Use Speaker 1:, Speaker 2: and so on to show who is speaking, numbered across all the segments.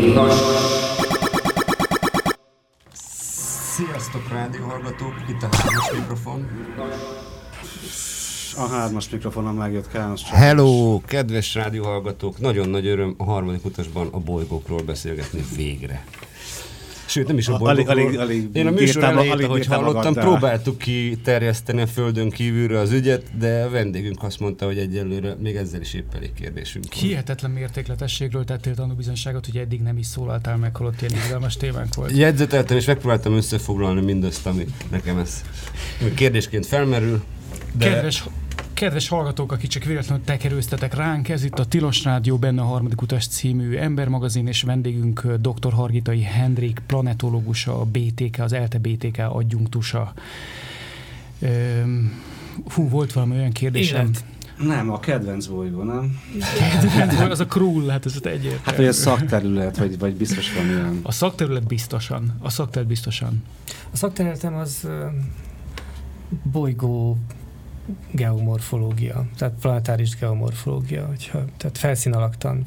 Speaker 1: Sziasztok, rádióhallgatók! Itt a 3-as mikrofon.
Speaker 2: A 3-as mikrofonon megjött Kános.
Speaker 1: Hello, kedves rádióhallgatók! Nagyon nagy öröm a harmadik utasban a bolygókról beszélgetni végre. Sőt, nem is a bolygókról. Én a műsor elejét, ahogy hallottam, próbáltuk kiterjeszteni a földön kívülre az ügyet, de a vendégünk azt mondta, hogy egyelőre még ezzel is épp elég kérdésünk van.
Speaker 3: Hihetetlen mértékletességről tettél tanúbizonyságot, hogy eddig nem is szólaltál meg, holott ilyen izgalmas témánk volt.
Speaker 1: Jegyzeteltem, és megpróbáltam összefoglalni mindazt, ami nekem ez kérdésként felmerül. De...
Speaker 3: Kedves hallgatók, akik csak véletlenül tekerőztetek ránk, ez itt a Tilos Rádió, benne a harmadik utas című embermagazin, és vendégünk dr. Hargitai Henrik, planetológusa, a BTK, az ELTE BTK adjunktusa. Volt valami olyan kérdésem?
Speaker 2: Nem, a kedvenc bolygó, nem?
Speaker 3: Az a Krull, hát ez egyértelmű.
Speaker 2: Hát, hogy a szakterület, vagy biztos van ilyen.
Speaker 3: A szakterület biztosan.
Speaker 4: A szakterületem az bolygó geomorfológia, tehát planetáris geomorfológia, tehát felszínalaktan,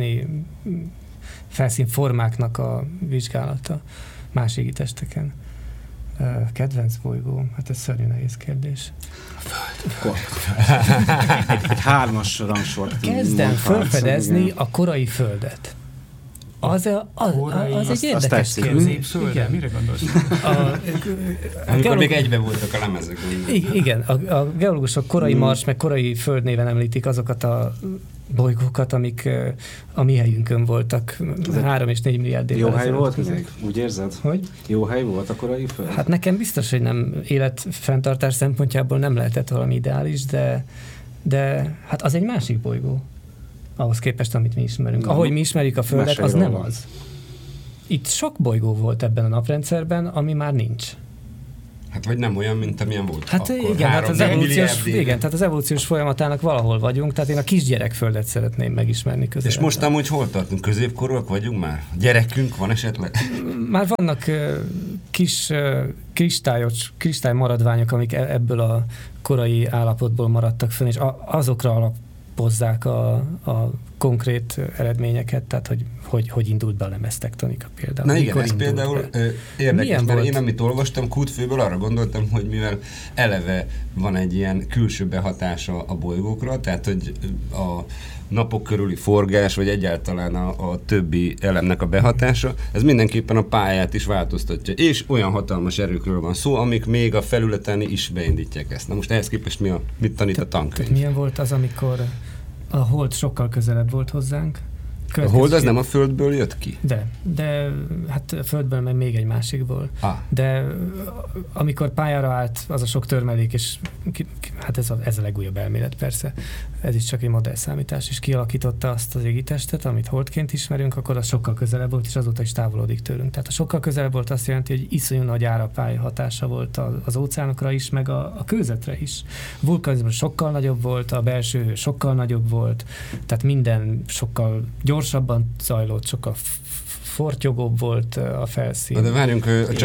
Speaker 4: felszínformáknak a vizsgálata más égi testeken. Kedvenc bolygó? Hát ez szörnyű nehéz kérdés.
Speaker 2: A Föld. Egy 3-as rangsort.
Speaker 4: Kezdem felfedezni a korai Földet. Az egy érdekes kérdés.
Speaker 3: Mire gondolsz?
Speaker 1: Amikor még egyben voltak a lemezek.
Speaker 4: Igen, a geológusok korai Mars, meg korai Föld néven említik azokat a bolygókat, amik a mi helyünkön voltak 3 és 4 milliárd évvel.
Speaker 2: Jó hely volt ezek? Úgy érzed?
Speaker 4: Hogy?
Speaker 2: Jó hely volt a korai Föld?
Speaker 4: Hát nekem biztos, hogy nem életfenntartás szempontjából nem lehetett valami ideális, de hát az egy másik bolygó. Ahhoz képest, amit mi ismerünk. Ahogy mi ismerjük a Földet, az nem az. Itt sok bolygó volt ebben a naprendszerben, ami már nincs.
Speaker 1: Hát vagy nem olyan, mint amilyen volt
Speaker 4: hát
Speaker 1: akkor.
Speaker 4: Igen, tehát az evolúciós folyamatának valahol vagyunk, tehát én a kisgyerek Földet szeretném megismerni közben.
Speaker 1: És most amúgy hol tartunk? Középkorúak vagyunk már? Gyerekünk van esetleg?
Speaker 4: Már vannak kis kristálymaradványok, amik ebből a korai állapotból maradtak fönn, és azokra alapozzák a konkrét eredményeket, tehát hogy indult be a lemeztektonika például.
Speaker 1: Na igen, ez például érdekes, mert én amit olvastam Kútfőből, arra gondoltam, hogy mivel eleve van egy ilyen külső behatása a bolygókra, tehát hogy a napok körüli forgás, vagy egyáltalán a többi elemnek a behatása, ez mindenképpen a pályát is változtatja. És olyan hatalmas erőkről van szó, amik még a felületen is beindítják ezt. Na most ehhez képest mit tanít a tankönyv?
Speaker 4: Milyen volt az, amikor a Hold sokkal közelebb volt hozzánk?
Speaker 1: A Hold az nem a Földből jött ki?
Speaker 4: De hát a Földből, meg még egy másikból. De amikor pályára állt az a sok törmelék, és hát ez a legújabb elmélet persze, ez is csak egy modellszámítás, és kialakította azt az égitestet, amit Holdként ismerünk, akkor az sokkal közelebb volt, és azóta is távolodik tőlünk. Tehát a sokkal közelebb volt azt jelenti, hogy iszonyú nagy árapály hatása volt az óceánokra is, meg a kőzetre is. A vulkanizmus sokkal nagyobb volt, a belső hő sokkal nagyobb volt, tehát minden sokkal gyorsabban zajlott, sokkal fortyogóbb volt a felszín.
Speaker 1: De várjunk, csak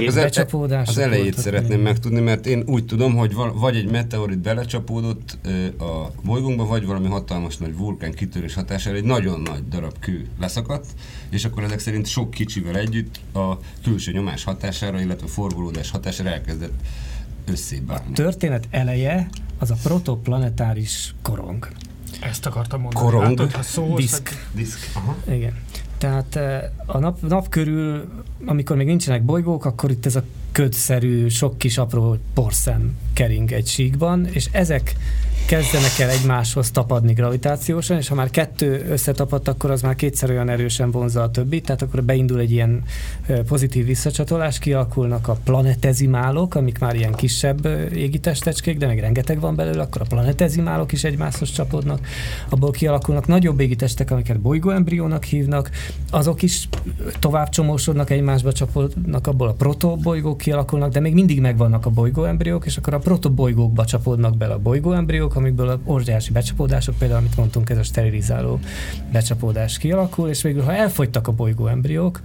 Speaker 1: az elejét szeretném megtudni, mert én úgy tudom, hogy vagy egy meteorit belecsapódott a bolygónkba, vagy valami hatalmas nagy vulkán kitörés hatására egy nagyon nagy darab kő leszakadt, és akkor ezek szerint sok kicsivel együtt a külső nyomás hatására, illetve a forgolódás hatására elkezdett összébárni.
Speaker 4: A történet eleje az a protoplanetáris korong.
Speaker 3: Ezt akartam mondani.
Speaker 1: Korong?
Speaker 3: Hát,
Speaker 4: diszk. Aha. Igen. Tehát a nap körül, amikor még nincsenek bolygók, akkor itt ez a ködszerű, sok kis apró porszem kering egy síkban, és ezek kezdenek el egymáshoz tapadni gravitációsan, és ha már 2 összetapadt, akkor az már 2-szer olyan erősen vonzza a többit, tehát akkor beindul egy ilyen pozitív visszacsatolás, kialakulnak a planetezimálok, amik már ilyen kisebb égitestecskék, de meg rengeteg van belőle, akkor a planetezimálok is egymáshoz csapódnak, abból kialakulnak nagyobb égitestek, amiket bolygóembriónak hívnak, azok is tovább csomósodnak, egymásba csapódnak, abból a protobolygók kialakulnak, de még mindig megvannak a bolygóembriók, és akkor a protobolygókba csapódnak bele a bolygóembriók, amikből a óriási becsapódások, például amit mondtunk, ez a sterilizáló becsapódás kialakul, és végül, ha elfogytak a bolygóembriók,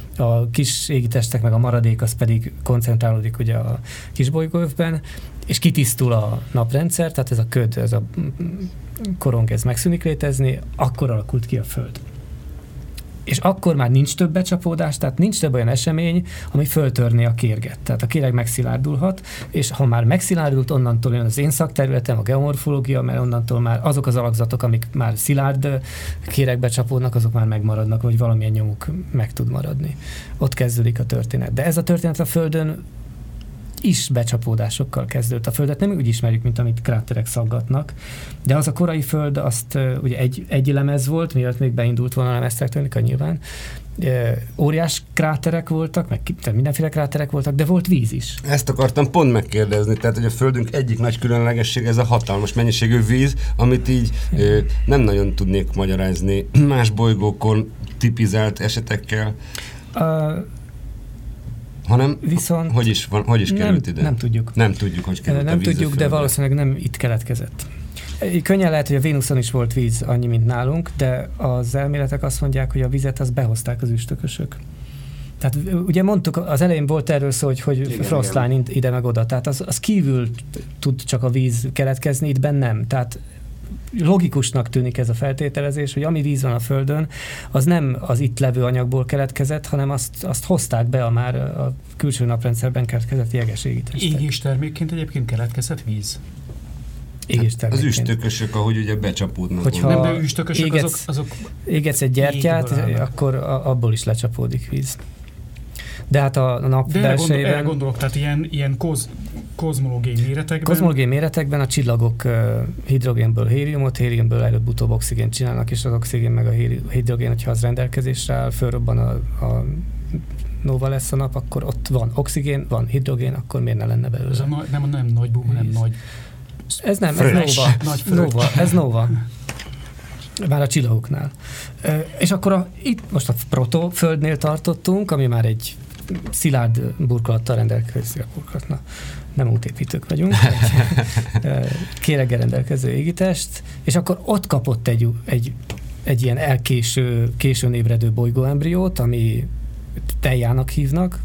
Speaker 4: a kis égitestek meg a maradék, az pedig koncentrálódik ugye a kis bolygóövben, és kitisztul a naprendszer, tehát ez a köd, ez a korong, ez megszűnik létezni, akkor alakult ki a Föld. És akkor már nincs több becsapódás, tehát nincs több olyan esemény, ami föltörné a kérget. Tehát a kéreg megszilárdulhat, és ha már megszilárdult, onnantól jön az én szakterületem, a geomorfológia, mert onnantól már azok az alakzatok, amik már szilárd kéregbe csapódnak, azok már megmaradnak, vagy valamilyen nyomuk meg tud maradni. Ott kezdődik a történet. De ez a történet a Földön is becsapódásokkal kezdődött. A Földet nem úgy ismerjük, mint amit kráterek szaggatnak, de az a korai Föld, azt ugye egy lemez volt, mielőtt még beindult volna a lemeztektonika nyilván. Óriás kráterek voltak, meg mindenféle kráterek voltak, de volt víz is.
Speaker 1: Ezt akartam pont megkérdezni, tehát hogy a Földünk egyik nagy különlegesség ez a hatalmas mennyiségű víz, amit így nem nagyon tudnék magyarázni más bolygókon tipizált esetekkel. Hanem
Speaker 4: viszont
Speaker 1: hogy is került ide?
Speaker 4: Nem tudjuk.
Speaker 1: Nem tudjuk, hogy került
Speaker 4: nem
Speaker 1: a víz
Speaker 4: tudjuk, de valószínűleg nem itt keletkezett. Könnyen lehet, hogy a Vénuszon is volt víz annyi, mint nálunk, de az elméletek azt mondják, hogy a vizet azt behozták az üstökösök. Tehát ugye mondtuk, az elején volt erről szó, hogy frostline ide meg oda, tehát az kívül tud csak a víz keletkezni, itt nem. Tehát logikusnak tűnik ez a feltételezés, hogy ami víz van a Földön, az nem az itt levő anyagból keletkezett, hanem azt hozták be már a külső naprendszerben keletkezett jeges égitestek.
Speaker 3: Égéstermékként egyébként keletkezett víz?
Speaker 1: Hát az üstökösök, ahogy ugye becsapódnak.
Speaker 3: Hogyha nem, üstökösök, azok
Speaker 4: égetsz egy gyertyát, akkor abból is lecsapódik víz. De hát a nap belsejében...
Speaker 3: Erre gondolok, tehát ilyen kozmológiai méretekben...
Speaker 4: Kozmológiai méretekben a csillagok hidrogénből héliumot, héliumből előbb-utóbb oxigént csinálnak, és az oxigén meg a hidrogén, hogyha az rendelkezésre áll, fölrobban a nova lesz a nap, akkor ott van oxigén, van hidrogén, akkor miért ne lenne belőle?
Speaker 3: Ez nem nagy boom, hanem nagy...
Speaker 4: Ez nem, ez nova. Ez nova. Már a csillagoknál. És akkor itt most a protoföldnél tartottunk, ami már egy szilárd burkolattal rendelkező burkolatna. Nem útépítők vagyunk. Kéreggel rendelkező égitest, és akkor ott kapott egy ilyen későn ébredő bolygóembriót, ami Teiának hívnak,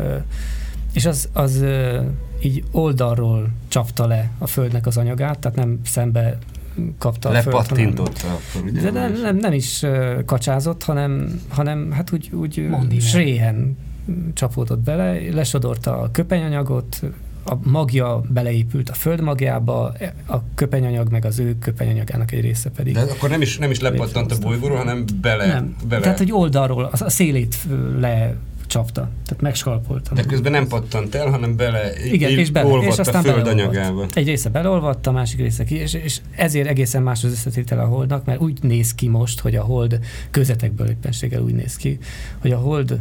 Speaker 4: és az így oldalról csapta le a Földnek az anyagát, tehát nem szembe kapta a Föld.
Speaker 1: Lepattintotta akkor, ugye?
Speaker 4: De nem is kacsázott, hanem hát úgy sréhen csapódott bele, lesodorta a köpenyanyagot, a magja beleépült a Föld magjába, a köpenyanyag meg az ő köpenyanyagának egy része pedig.
Speaker 1: De akkor nem is lepattant a bolygóról, hanem bele.
Speaker 4: Tehát, hogy oldalról, a szélét lecsapta, tehát megskalpolta.
Speaker 1: De közben nem pattant el, hanem
Speaker 4: és
Speaker 1: a Föld anyagába.
Speaker 4: Egy része beleolvadt, a másik része ki, és ezért egészen más az összetétele a Holdnak, mert úgy néz ki most, hogy a Hold közvetekből éppenséggel úgy néz ki, hogy a Hold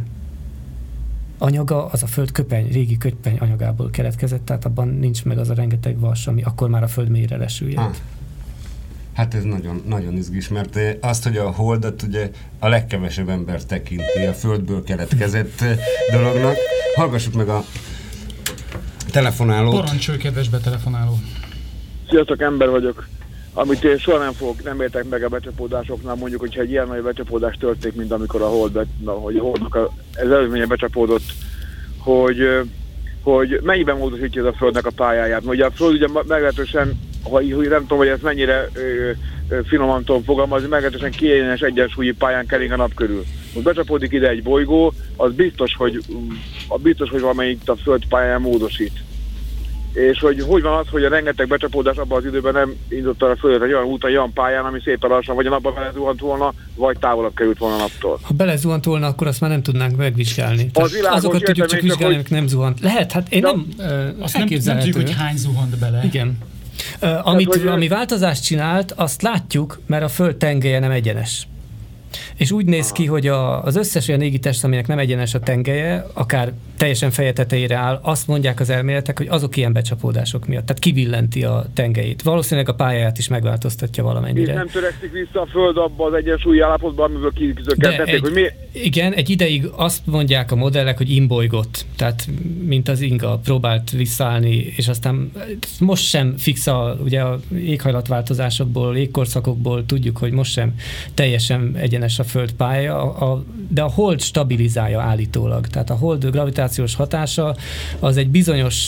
Speaker 4: anyaga az a Föld régi köpeny anyagából keletkezett, tehát abban nincs meg az a rengeteg vas, ami akkor már a Föld mélyre lesüllyedt.
Speaker 1: Hát ez nagyon, nagyon izgis, mert azt, hogy a Holdat ugye a legkevesebb ember tekinti a Földből keletkezett dolognak. Hallgassuk meg a telefonálót.
Speaker 3: Parancsolj, kedves betelefonáló.
Speaker 5: Sziasztok, ember vagyok. Amit én soha nem értek meg a becsapódásoknál, mondjuk, hogyha egy ilyen nagy becsapódás történik, mint amikor a Holdnak ez előzménye becsapódott, hogy mennyiben módosítja ez a Földnek a pályáját. Ugye a Föld ugye meglehetősen, nem tudom, hogy ezt mennyire finoman tudom fogalmazni, meglehetősen kiegyenes egyensúlyi pályán kering a nap körül. Most becsapódik ide egy bolygó, az biztos, hogy valamelyik a Föld pályáján módosít. És hogy van az, hogy a rengeteg becsapódás abban az időben nem indult a Földet egy olyan úton, egy olyan pályán, ami szépen lassan vagy a napba belezuhant volna, vagy távolabb került volna a naptól.
Speaker 4: Ha belezuhant volna, akkor azt már nem tudnánk megvizsgálni. Azokat tudjuk csak vizsgálni, amik nem zuhant. Lehet, hát én
Speaker 3: azt nem tudjuk, hogy hány zuhant bele.
Speaker 4: Igen. Ami változást csinált, azt látjuk, mert a Föld tengelye nem egyenes. És úgy néz ki, hogy az összes olyan égitest, aminek nem egyenes a tengelye, akár teljesen feje tetejére áll, azt mondják az elméletek, hogy azok ilyen becsapódások miatt. Tehát kibillenti a tengelyét. Valószínűleg a pályáját is megváltoztatja valamennyire.
Speaker 5: És nem törekszik vissza a Föld abba az egyensúlyi állapotban, amiből kizökkentették, hogy mi...
Speaker 4: Igen, egy ideig azt mondják a modellek, hogy imbolygott. Tehát, mint az inga próbált visszaállni, és aztán most sem fix ugye a éghajlatváltozásokból, légkorszakokból tudjuk, hogy most sem teljesen egyenes a Föld pálya, de a Hold stabilizálja állítólag. Tehát a Hold gravitációs hatása az egy bizonyos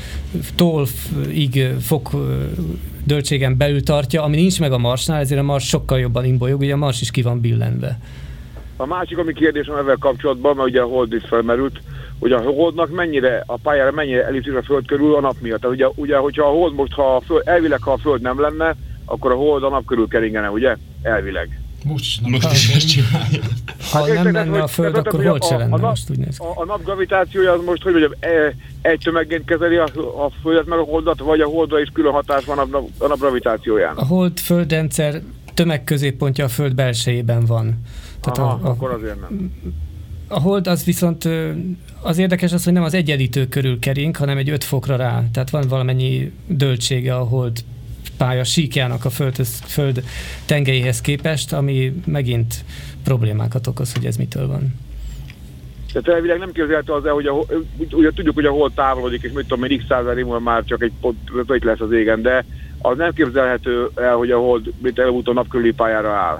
Speaker 4: fok döltségen belül tartja, ami nincs meg a Marsnál, ezért a Mars sokkal jobban imbolyog, ugye a Mars is ki van billenve.
Speaker 5: A másik, ami kérdésem ezzel kapcsolatban, mert ugye a hold is felmerült, hogy a holdnak a pályára mennyire elipszis a Föld körül a nap miatt. Tehát ugye hogyha a hold most, elvileg ha a Föld nem lenne, akkor a hold a nap körül keringene, ugye? Elvileg.
Speaker 3: Most is ezt csinálja.
Speaker 4: Ha nem lenne a Föld, akkor hold se lenne, most úgy néz ki.
Speaker 5: A nap gravitációja az most, hogy egy tömegként kezeli a Földet meg a holdat, vagy a holdra is külön hatás van a nap gravitációjának?
Speaker 4: A hold-földrendszer tömegközéppontja a Föld belsejében van.
Speaker 5: Tehát akkor azért nem.
Speaker 4: A hold az viszont az érdekes az, hogy nem az egyenlítő körül kering, hanem egy 5 fokra rá. Tehát van valamennyi döltsége a hold pálya síkjának a Föld tengelyéhez képest, ami megint problémákat okoz, hogy ez mitől van.
Speaker 5: Tehát elvileg nem képzelhető az el, hogy ugye tudjuk, hogy a hold távolodik, és mit tudom én, x száz év már csak egy pont lesz az égen, de az nem képzelhető el, hogy a hold mint előbb-utóbb napkörüli pályára áll.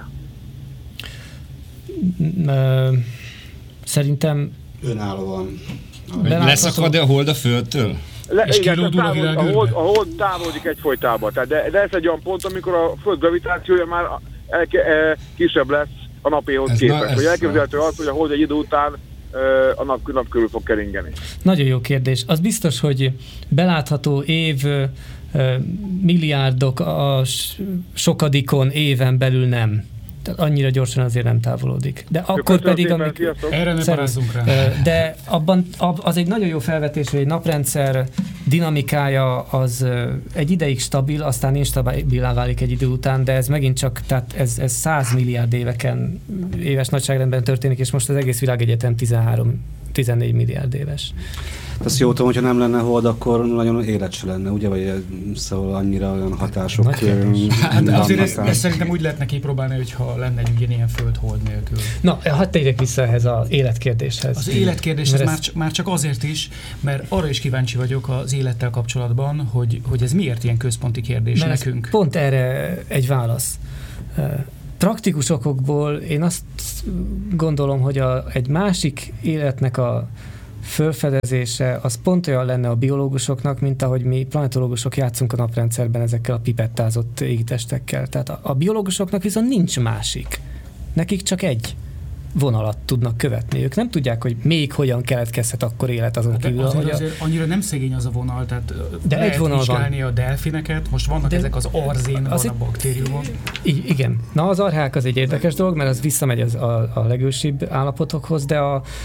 Speaker 4: Szerintem
Speaker 2: önállóan.
Speaker 1: Leszakad-e a hold a Földtől?
Speaker 5: Igen, a hold távolodik egyfolytában. De ez egy olyan pont, amikor a Föld gravitációja már kisebb lesz a napéhoz képest. Hogy elképzelhető az, hogy a hold egy idő után a nap körül fog keringeni.
Speaker 4: Nagyon jó kérdés. Az biztos, hogy belátható év, milliárdok a sokadikon éven belül nem. Tehát annyira gyorsan azért nem távolodik. De akkor pedig,
Speaker 3: erre ne parázzunk rá.
Speaker 4: De az egy nagyon jó felvetés, hogy egy naprendszer dinamikája az egy ideig stabil, aztán instabilá válik egy idő után, de ez megint csak, tehát ez 100 milliárd éves nagyságrendben történik, és most az egész világegyetem 13-14 milliárd éves.
Speaker 2: Azt jó tudom, hogyha nem lenne hold, akkor nagyon élet se lenne, ugye? Vagy szóval annyira olyan hatások.
Speaker 3: Hát azért ezt szerintem úgy lehetne kipróbálni, hogyha lenne egy ugyanilyen föld-hold nélkül.
Speaker 4: Na, hadd tegyek vissza ehhez az életkérdéshez.
Speaker 3: Az életkérdéshez már csak azért is, mert arra is kíváncsi vagyok az élettel kapcsolatban, hogy ez miért ilyen központi kérdés
Speaker 4: mert
Speaker 3: nekünk.
Speaker 4: Pont erre egy válasz. Praktikus okokból én azt gondolom, hogy egy másik életnek a fölfedezése az pont olyan lenne a biológusoknak, mint ahogy mi planetológusok játszunk a naprendszerben ezekkel a pipettázott égitestekkel. Tehát a biológusoknak viszont nincs másik. Nekik csak egy vonalat tudnak követni. Ők nem tudják, hogy még hogyan keletkezhet akkor élet azon kívül.
Speaker 3: Azért annyira nem szegény az a vonal, tehát
Speaker 4: de
Speaker 3: lehet
Speaker 4: egy vonal
Speaker 3: vizsgálni
Speaker 4: van.
Speaker 3: A delfineket, most vannak ezek az arzén, van a baktériumok.
Speaker 4: Igen. Na az archák az egy érdekes dolog, mert az visszamegy a legősibb állapotokhoz, de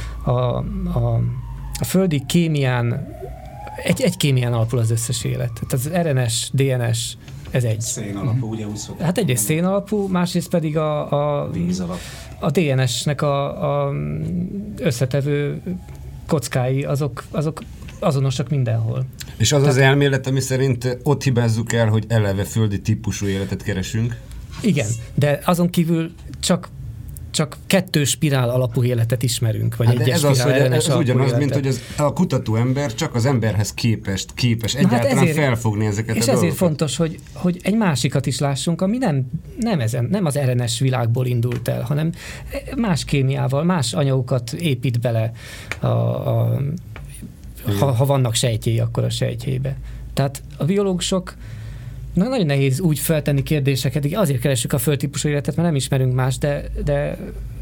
Speaker 4: a földi kémián, egy kémián alapul az összes élet. Tehát az RNS, DNS, ez egy.
Speaker 2: Szén alapú, ugye úgy szokták.
Speaker 4: Hát egyrészt szén alapú, másrészt pedig a DNS-nek a összetevő kockái, azok azonosak mindenhol.
Speaker 1: És az elmélet, ami szerint ott hibázzuk el, hogy eleve földi típusú életet keresünk?
Speaker 4: Igen, de azon kívül csak 2 spirál alapú életet ismerünk, vagy egyes spirál RNS
Speaker 1: ez ugyanaz,
Speaker 4: életet.
Speaker 1: mint hogy a kutató ember csak az emberhez képes egyáltalán felfogni ezeket
Speaker 4: és
Speaker 1: a dolgokat.
Speaker 4: És ezért fontos, hogy egy másikat is lássunk, ami nem az RNS világból indult el, hanem más kémiával, más anyagokat épít bele, ha vannak sejtjei, akkor a sejtjébe. Tehát a biológusok nagyon nehéz úgy feltenni kérdéseket, azért keressük a földtípusú életet, mert nem ismerünk más, de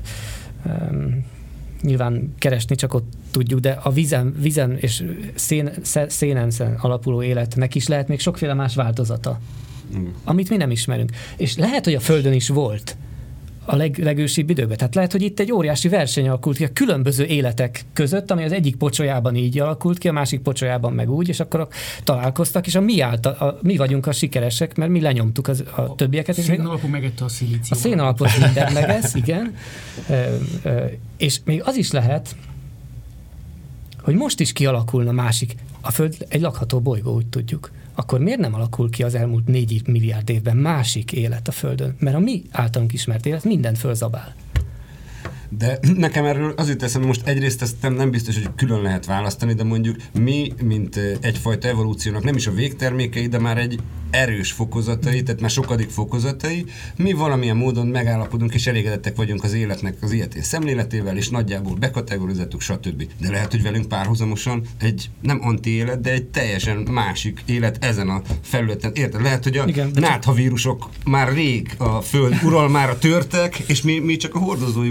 Speaker 4: nyilván keresni csak ott tudjuk, de a vízen és szénen alapuló életnek is lehet még sokféle más változata, amit mi nem ismerünk. És lehet, hogy a Földön is volt a legősibb időben. Tehát lehet, hogy itt egy óriási verseny alakult ki a különböző életek között, ami az egyik pocsolyában így alakult ki, a másik pocsolyában meg úgy, és akkor találkoztak, és mi vagyunk a sikeresek, mert mi lenyomtuk a többieket.
Speaker 3: A szén alapú megette a szilíciumot.
Speaker 4: A szén alapú minden megesz, igen. És még az is lehet, hogy most is kialakulna másik. A Föld egy lakható bolygó, úgy tudjuk. Akkor miért nem alakul ki az elmúlt 4 milliárd évben másik élet a Földön? Mert a mi általunk ismert élet mindent fölzabál.
Speaker 1: De nekem erről azért teszem, most egyrészt ezt nem biztos, hogy külön lehet választani, de mondjuk mi, mint egyfajta evolúciónak nem is a végtermékei, de már egy erős fokozatai, tehát már sokadik fokozatai, mi valamilyen módon megállapodunk és elégedettek vagyunk az életnek az ilyetén szemléletével, és nagyjából bekategorizáltuk, stb. De lehet, hogy velünk párhuzamosan egy nem anti-élet, de egy teljesen másik élet ezen a felületen. Érted? Lehet, hogy a náthavírusok már rég a Föld uralmára törtek, és mi csak a hordozójuk vagyunk, és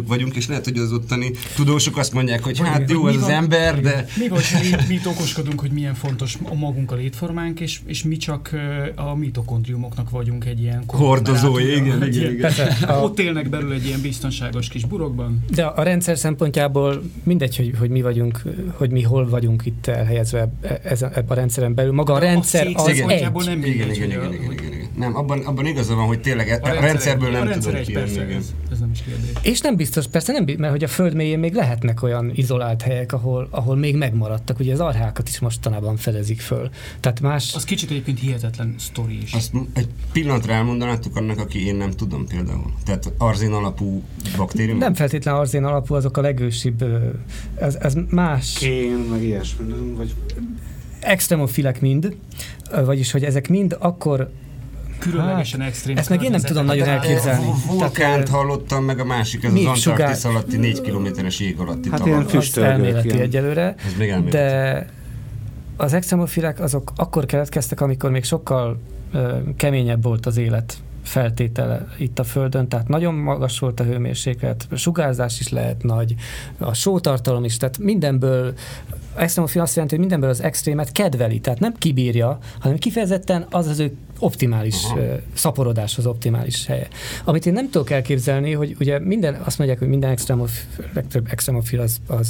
Speaker 1: és lehet, hogy az ottani tudósok azt mondják, hogy hát jó, ez az ember, de...
Speaker 3: Mi vagy, mi itt okoskodunk, hogy milyen fontos a magunk a létformánk, és mi csak a mitokondriumoknak vagyunk egy ilyen...
Speaker 1: Hordozói, igen.
Speaker 3: Ott élnek belül egy ilyen biztonságos kis burokban.
Speaker 4: De a rendszer szempontjából mindegy, hogy mi vagyunk, hogy mi hol vagyunk itt elhelyezve ebben a rendszeren belül. Maga a rendszer az egy.
Speaker 3: Nem
Speaker 1: igen. Nem, abban igaza van, hogy tényleg a rendszerből nem tudod kijönni.
Speaker 3: Ez nem is kérdés.
Speaker 4: És nem biztos, persze nem, mert hogy a Föld mélyén még lehetnek olyan izolált helyek, ahol még megmaradtak. Ugye az archákat is mostanában fedezik föl. Tehát más...
Speaker 3: Az kicsit egyébként hihetetlen sztori is.
Speaker 1: Azt egy pillanatra elmondanátok annak, aki én nem tudom például. Tehát arzén alapú baktérium?
Speaker 4: Nem feltétlenül arzén alapú, azok a legősibb, ez más...
Speaker 2: Kén, meg ilyesmi, nem? Vagy...
Speaker 4: Extremofilek mind, vagyis, hogy ezek mind akkor
Speaker 3: különlegesen extrém.
Speaker 4: Ezt meg én nem tudom nagyon elképzelni.
Speaker 1: Vulkánt hallottam, meg a másik, ez az Antarktisz alatti 4 kilométeres jég alatti
Speaker 2: tavat. Ilyen füstölgők.
Speaker 4: Elméleti egyelőre.
Speaker 1: De
Speaker 4: az extremofilek azok akkor keletkeztek, amikor még sokkal keményebb volt az élet feltétele itt a Földön, tehát nagyon magas volt a hőmérséklet, a sugárzás is lehet nagy, a sótartalom is, tehát mindenből, extremofil azt jelenti, hogy mindenből az extrémet kedveli, tehát nem kibírja, hanem kifejezetten az ő optimális szaporodáshoz optimális helye. Amit én nem tudok elképzelni, hogy ugye azt mondják, hogy minden legtöbb extremofil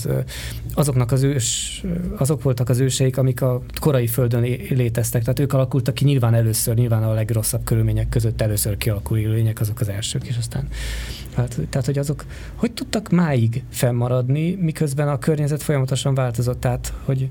Speaker 4: azok voltak az őseik, amik a korai Földön léteztek, tehát ők alakultak ki nyilván a legrosszabb körülmények között először kialakuló élőlények, azok az elsők, és aztán tehát, hogy azok hogy tudtak máig fennmaradni, miközben a környezet folyamatosan változott, tehát, hogy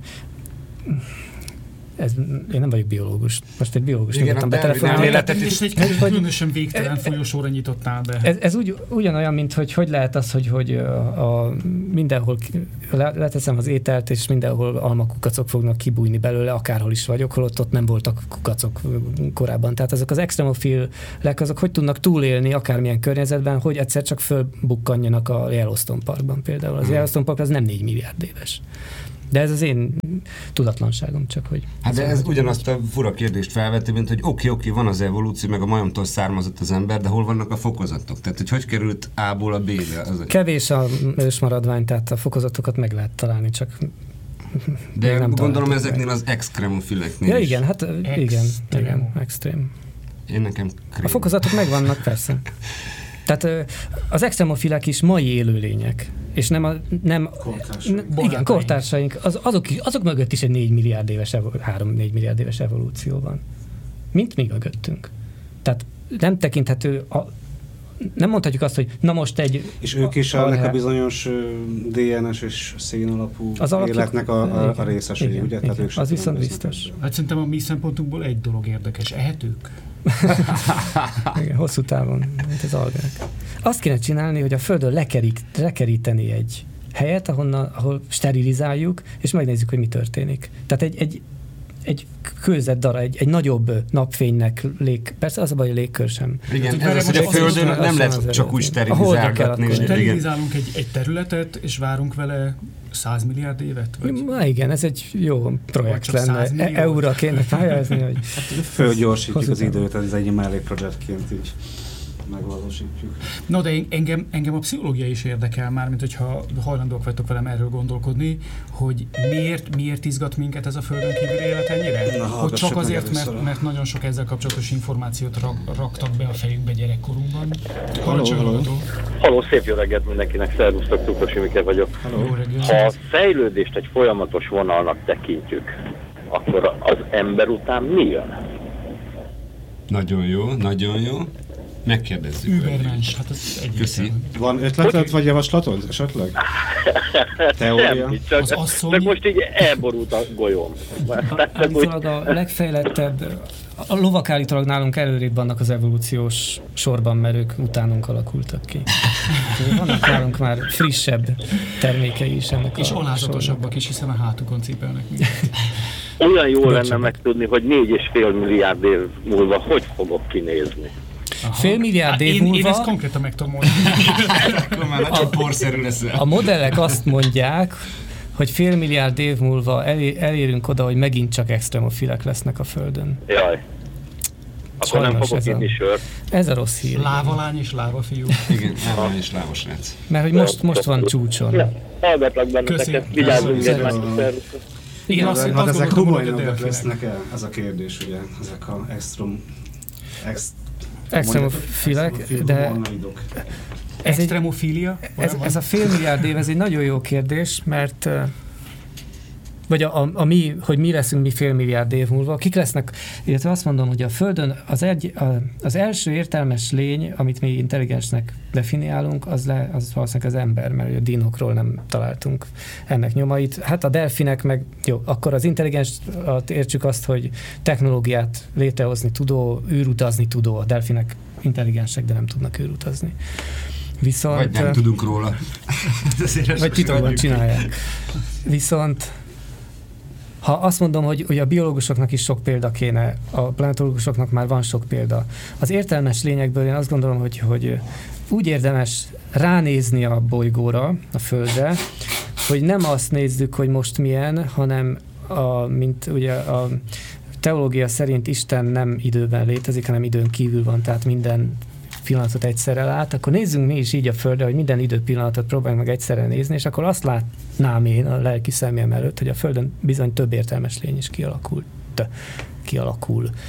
Speaker 4: én nem vagyok biológus. Most egy biológus nyugodtan betelefonálni.
Speaker 3: És egy különösen végtelen folyosóra nyitottál be.
Speaker 4: Ez ugyanolyan, mint hogy lehet az, hogy mindenhol leteszem az ételt, és mindenhol almakukacok fognak kibújni belőle, akárhol is vagyok, holott ott nem voltak kukacok korábban. Tehát azok az extremofilek, azok hogy tudnak túlélni akármilyen környezetben, hogy egyszer csak fölbukkanjanak a Yellowstone Parkban például. Az Yellowstone Park az nem 4 milliárd éves. De ez az én tudatlanságom csak, hogy...
Speaker 1: Hát de ez ugyanazt a fura kérdést felveti, mint hogy oké, van az evolúció, meg a majomtól származott az ember, de hol vannak a fokozatok? Tehát, hogy került A-ból a B-be?
Speaker 4: Kevés a ősmaradvány, tehát a fokozatokat meg lehet találni, csak...
Speaker 1: De nem gondolom ezeknél az extremofileknél
Speaker 4: is. Igen, hát igen, extrém.
Speaker 1: Én nekem krém.
Speaker 4: A fokozatok megvannak, persze. Tehát az extremofilek is mai élőlények, és nem kortársaink, azok mögött is egy 4 milliárd éves, 3-4 milliárd éves evolúció van. Mint mi mögöttünk. Tehát nem tekinthető, nem mondhatjuk azt, hogy na most egy...
Speaker 2: És ők is ennek a bizonyos DNS és szén alapú életnek a részesei, ugye?
Speaker 4: Igen, ők az viszont biztos.
Speaker 3: Hát szerintem a mi szempontunkból egy dolog érdekes. Ehetők?
Speaker 4: Igen, hosszú távon, mint az algák. Azt kéne csinálni, hogy a Földön lekeríteni egy helyet, ahol sterilizáljuk, és megnézzük, hogy mi történik. Tehát egy kőzet darab, egy nagyobb napfénynek persze az a baj, a légkör sem.
Speaker 1: Igen, ez az, hogy a Földön nem lehet csak úgy sterilizálgatni.
Speaker 3: Sterilizálunk egy területet, és várunk vele 100 milliárd évet?
Speaker 4: Igen, ez egy jó projekt lenne. EU-ra kéne pályázni, hogy...
Speaker 2: Fölgyorsítjuk az időt, ez egy mellékprojektként így megvalósítjuk.
Speaker 3: No, de engem a pszichológia is érdekel már, mint hogyha hajlandók vagytok velem erről gondolkodni, hogy miért izgat minket ez a Földön kívüli élet ennyire? Hogy csak azért, mert nagyon sok ezzel kapcsolatos információt raktak be a fejünkbe gyerekkorunkban.
Speaker 6: Halló, szép jó reggelt mindenkinek, szervusztok, Tukos Imike vagyok. Ha a fejlődést egy folyamatos vonalnak tekintjük, akkor az ember után mi jön?
Speaker 1: Nagyon jó, nagyon jó. Megkérdezzük.
Speaker 3: Übermens, hát ez egyértelmű.
Speaker 2: Van ötleted vagy javaslatod esetleg? Teória?
Speaker 6: Semmi, csak most így elborult a golyóm.
Speaker 4: Állítólag a legfejlettebb, a lovak állítólag nálunk előrébb vannak az evolúciós sorban, mert ők utánunk alakultak ki. Vannak nálunk már frissebb termékei is ennek.
Speaker 3: És alázatosabbak is, hiszen a hátukon cipelnek minket.
Speaker 6: Olyan jó lenne megtudni, hogy 4,5 milliárd év múlva hogy fogok kinézni.
Speaker 4: Aha. Fél milliárd év múlva...
Speaker 3: Én ezt konkrétan meg tudom mondani.
Speaker 1: Akkor már nagyon porszerű leszel.
Speaker 4: A modellek azt mondják, hogy fél milliárd év múlva elérünk oda, hogy megint csak extremofilek lesznek a Földön.
Speaker 6: Jaj. Akkor nem fogok inni sört.
Speaker 4: Ez a rossz hír.
Speaker 3: Lávalány és lávafiú.
Speaker 1: Igen, lávalány és lávasrác.
Speaker 4: Mert hogy most van csúcson.
Speaker 6: Ja, hallgatlak benneteket, vigyázzunk egymásra.
Speaker 2: Igen, hát ezek humanoidok lesznek el? Ez a kérdés, ugye, ezek a
Speaker 4: extremofilek, de
Speaker 3: extremofília?
Speaker 4: Ez a félmilliárd év, ez egy nagyon jó kérdés, mert vagy hogy mi leszünk mi félmilliárd év múlva, kik lesznek, illetve azt mondom, hogy a Földön az első értelmes lény, amit mi intelligensnek definiálunk, az valószínűleg az ember, mert a dinokról nem találtunk ennek nyomait. Hát a delfinek meg, jó, akkor az intelligens értsük azt, hogy technológiát létrehozni tudó, űrutazni tudó, a delfinek intelligensek, de nem tudnak űrutazni. Viszont,
Speaker 1: vagy nem tudunk róla.
Speaker 4: Vagy titokban csinálják. Viszont ha azt mondom, hogy a biológusoknak is sok példa kéne, a planetológusoknak már van sok példa. Az értelmes lényekből én azt gondolom, hogy úgy érdemes ránézni a bolygóra, a Földre, hogy nem azt nézzük, hogy most milyen, hanem mint ugye a teológia szerint Isten nem időben létezik, hanem időn kívül van, tehát minden pillanatot egyszerre lát, akkor nézzünk mi is így a Földre, hogy minden időpillanatot próbáljunk meg egyszerre nézni, és akkor azt látnám én a lelki szemem előtt, hogy a Földön bizony több értelmes lény is kialakul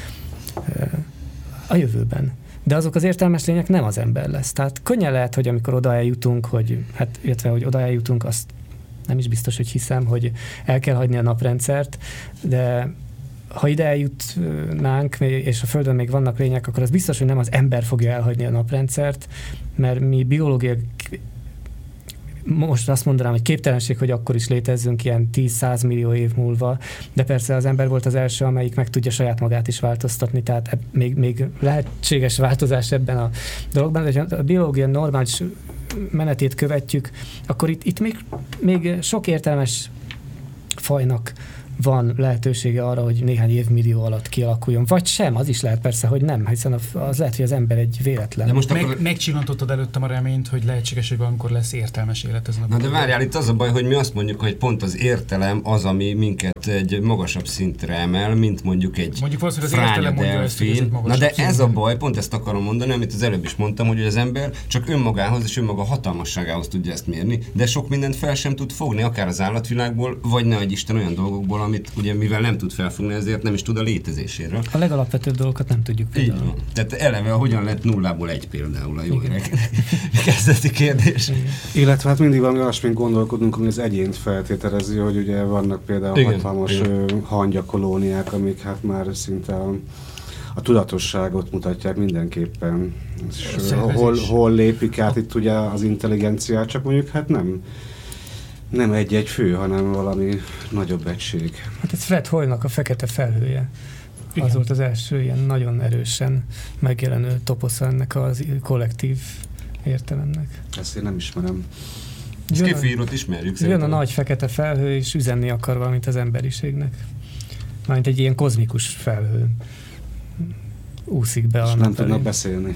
Speaker 4: a jövőben. De azok az értelmes lények nem az ember lesz. Tehát könnyen lehet, hogy amikor oda eljutunk, hogy oda eljutunk, azt nem is biztos, hogy hiszem, hogy el kell hagyni a naprendszert, de ha ide eljutnánk, és a Földön még vannak lények, akkor az biztos, hogy nem az ember fogja elhagyni a naprendszert, mert mi biológiai, most azt mondanám, hogy képtelenség, hogy akkor is létezzünk ilyen 10-100 millió év múlva, de persze az ember volt az első, amelyik meg tudja saját magát is változtatni, tehát még lehetséges változás ebben a dologban, de ha a biológia normális menetét követjük, akkor itt még sok értelmes fajnak van lehetősége arra, hogy néhány évmillió alatt kialakuljon. Vagy sem, az is lehet persze, hogy nem, hiszen az lehet, hogy az ember egy véletlen.
Speaker 3: De most megcsillantottad előttem a reményt, hogy lehetséges, hogy valamikor lesz értelmes élet ezen a
Speaker 1: bolygón. De várjál, itt az a baj, hogy mi azt mondjuk, hogy pont az értelem az, ami minket egy magasabb szintre emel, mint mondjuk egy fránya delfin. Na de ez a baj, pont ezt akarom mondani, amit az előbb is mondtam, hogy az ember csak önmagához és önmaga hatalmasságához tudja ezt mérni, de sok mindent fel sem tud fogni, akár az állatvilágból, vagy ne adj Isten olyan dolgokból, amit ugye mivel nem tud felfogni, ezért nem is tud a létezéséről.
Speaker 4: A legalapvetőbb dolgokat nem tudjuk például.
Speaker 1: Így van. Tehát eleve hogyan lett nullából egy például a jó kezdeti kérdés.
Speaker 2: Illetve hát mindig valami olyasmint gondolkodunk, ami az egyént feltételezi, hogy ugye vannak például hatalmas hangyakolóniák, amik hát már szinte a tudatosságot mutatják mindenképpen. Hol lépik át itt ugye az intelligenciát, csak mondjuk hát nem egy-egy fő, hanem valami nagyobb egység.
Speaker 4: Hát ez Fred Hoyle-nak a Fekete felhője. Igen. Az volt az első ilyen nagyon erősen megjelenő toposza ennek az kollektív értelemnek.
Speaker 2: Ezt én nem ismerem.
Speaker 1: Skiffe-írót ismerjük.
Speaker 4: Jön a nagy fekete felhő, és üzenni akar valamit az emberiségnek. Mármint egy ilyen kozmikus felhő. Úszik be
Speaker 2: és nem tudnak beszélni.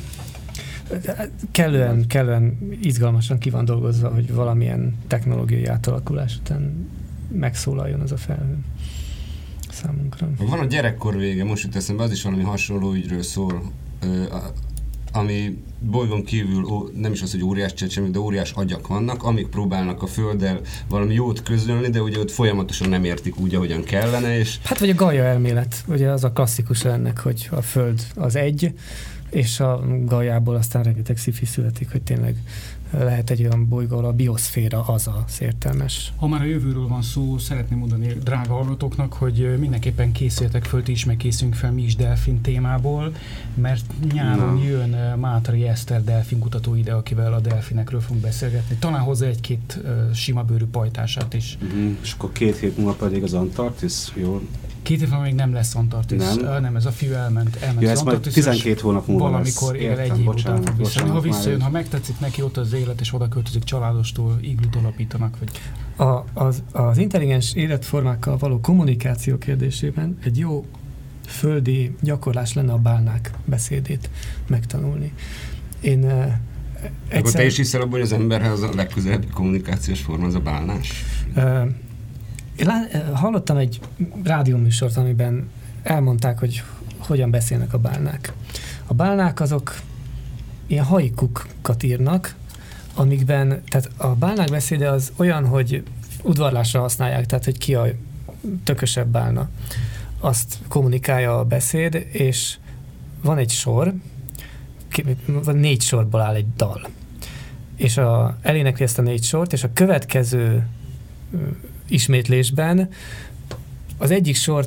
Speaker 4: Kellően izgalmasan ki van dolgozva, hogy valamilyen technológiai átalakulás után megszólaljon az a felhő számunkra.
Speaker 1: Van a gyerekkor vége, most jut eszembe, az is valami hasonló ügyről szól, ami bolygón kívül nem is az, hogy óriás csecsemők, de óriás agyak vannak, amik próbálnak a Földdel valami jót közölni, de ugye ott folyamatosan nem értik úgy, ahogyan kellene. És
Speaker 4: hát vagy a Gaia elmélet, ugye az a klasszikus ennek, hogy a Föld az egy, és a Gaiából aztán rengeteg sci-fi születik, hogy tényleg lehet egy olyan bolygó, a bioszféra az értelmes.
Speaker 3: Ha már a jövőről van szó, szeretném mondani drága hallgatóknak, hogy mindenképpen készüljetek föl, ti is megkészülünk fel mi is delfin témából, mert nyáron jön Mátrai Eszter delfin kutató ide, akivel a delfinekről fogunk beszélgetni. Talán hozzá egy-két sima bőrű pajtását is.
Speaker 2: És akkor 2 hét múlva pedig az Antarktisz, jól?
Speaker 3: 2 év még nem lesz Antarktisz. Nem, ez a fiú elment
Speaker 2: ja, az Antarktisz. 12 hónap múlva
Speaker 3: valamikor él, egy év után fog visszajönni. Ha visszajön, ha megtetszik neki ott az élet, és oda költözik családostól, iglút alapítanak. Vagy...
Speaker 4: Az intelligens életformákkal való kommunikáció kérdésében egy jó földi gyakorlás lenne a bálnák beszédét megtanulni.
Speaker 1: Akkor te is hiszel abban, hogy az emberhez a legközelebbi kommunikációs forma az a bálnás?
Speaker 4: Én hallottam egy rádióműsort, amiben elmondták, hogyan beszélnek a bálnák. A bálnák azok ilyen haikukat írnak, amikben, tehát a bálnák beszéde az olyan, hogy udvarlásra használják, tehát hogy ki a tökösebb bálna. Azt kommunikálja a beszéd, és van egy sor, 4 sorból áll egy dal. És elénekli ezt a 4 sort, és a következő ismétlésben az egyik sor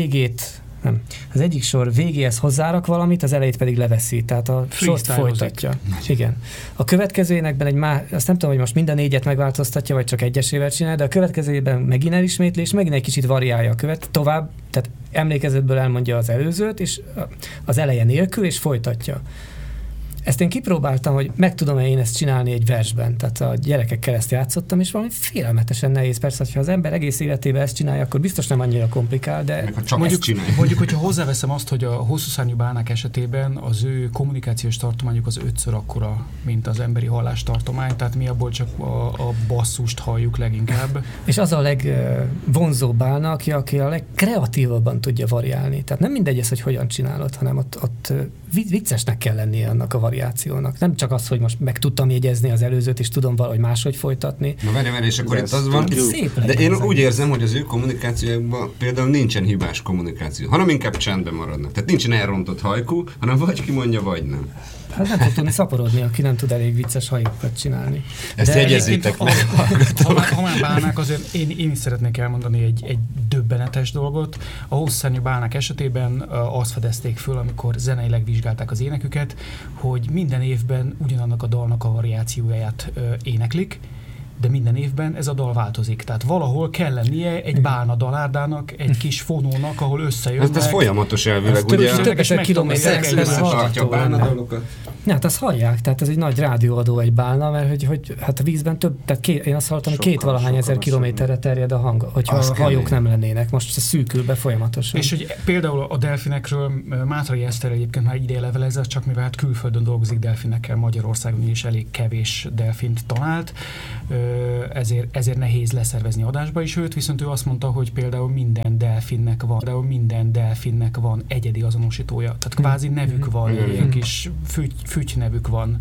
Speaker 4: végéhez hozzárak valamit, az elejét pedig leveszi, tehát a sort folytatja. Igen. A következő énekben azt nem tudom, hogy most mind a 4-et megváltoztatja, vagy csak egyesével csinál, de a következőben megint elismétli, és megint egy kicsit variálja tovább, tehát emlékezetből elmondja az előzőt, és az eleje nélkül, és folytatja. Ezt én kipróbáltam, hogy meg tudom-e én ezt csinálni egy versben. Tehát a gyerekekkel ezt játszottam, és valami félelmetesen nehéz. Persze, ha az ember egész életében ezt csinálja, akkor biztos nem annyira komplikál, de...
Speaker 3: Mondjuk, hogyha hozzáveszem azt, hogy a hosszú szárnyú bálnák esetében az ő kommunikációs tartományuk az 5-ször akkora, mint az emberi hallástartomány, tehát mi abból csak a basszust halljuk leginkább.
Speaker 4: És az a legvonzóbb bálna, aki a legkreatívabban tudja variálni. Tehát nem mindegy ez, hogy hogyan csinálod, hanem ott viccesnek kell lennie annak a variációnak. Nem csak az, hogy most meg tudtam jegyezni az előzőt, és tudom valahogy máshogy folytatni.
Speaker 1: Na várj, és akkor itt az van, de én úgy érzem, hogy az ő kommunikációjukban például nincsen hibás kommunikáció, hanem inkább csendben maradnak. Tehát nincsen elrontott hajkú, hanem vagy kimondja, vagy nem.
Speaker 4: Hát nem fog tudni szaporodni, aki nem tud elég vicces hajukat csinálni.
Speaker 1: Ezt jegyezzétek meg.
Speaker 3: Ha már bálnák, azért én is szeretnék elmondani egy döbbenetes dolgot. A hosszú bálnák esetében azt fedezték föl, amikor zeneileg vizsgálták az éneküket, hogy minden évben ugyanannak a dalnak a variációját éneklik, de minden évben ez a dal változik. Tehát valahol kell lennie egy bálna dalárdának, egy kis fonónak, ahol összejönnek.
Speaker 1: Ez folyamatos elvileg, ugye?
Speaker 4: Több ezer kilométerekben hallható a bálnadalokat. Hát azt hallják, tehát ez egy nagy rádióadó egy bálna, mert hogy hát a vízben több, tehát én azt hallottam, hogy 2 valahány ezer kilométerre terjed a hang, hogyha a hajók nem lennének. Most ez szűkül be folyamatosan.
Speaker 3: És hogy például a delfinekről Mátrai Eszter egyébként már ideje levelez, csak mivel hát külföldön dolgozik delfinekkel, Magyarországon is elég kevés delfint talált, ezért nehéz leszervezni adásba is őt, viszont ő azt mondta, hogy például minden delfinnek van egyedi azonosítója. Tehát kvázi nevük van, ilyen kis füty nevük van.